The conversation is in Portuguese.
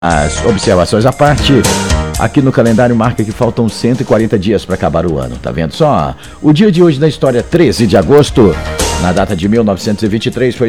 As observações à parte, aqui no calendário marca que faltam 140 dias para acabar o ano, tá vendo só? O dia de hoje na história, 13 de agosto, na data de 1923, foi